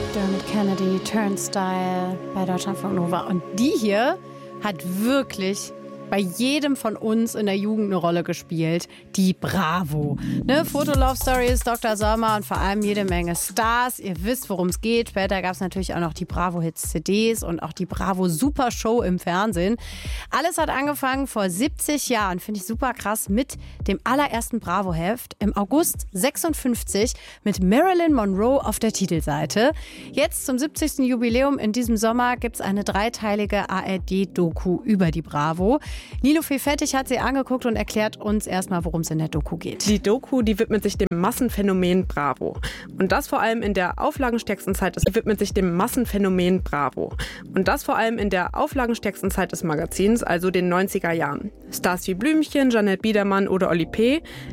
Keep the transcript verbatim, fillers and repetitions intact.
Dermot Kennedy, Turnstile bei Deutschlandfunk Nova. Und die hier hat wirklich bei jedem von uns in der Jugend eine Rolle gespielt. Die Bravo. Ne? Foto-Love-Stories, Doktor Sommer und vor allem jede Menge Stars. Ihr wisst, worum es geht. Später gab es natürlich auch noch die Bravo-Hits-C Ds und auch die Bravo-Super-Show im Fernsehen. Alles hat angefangen vor siebzig Jahren, finde ich super krass, mit dem allerersten Bravo-Heft im August sechsundfünfzig mit Marilyn Monroe auf der Titelseite. Jetzt zum siebzigsten Jubiläum in diesem Sommer gibt es eine dreiteilige A R D-Doku über die Bravo. Nilo Fettig hat sie angeguckt und erklärt uns erstmal, worum es in der Doku geht. Die Doku, die widmet sich dem Massenphänomen Bravo. Und das vor allem in der auflagenstärksten Zeit des, die widmet sich dem Massenphänomen Bravo. Und das vor allem in der auflagenstärksten Zeit des Magazins, also den neunziger Jahren. Stars wie Blümchen, Janette Biedermann oder Oli P.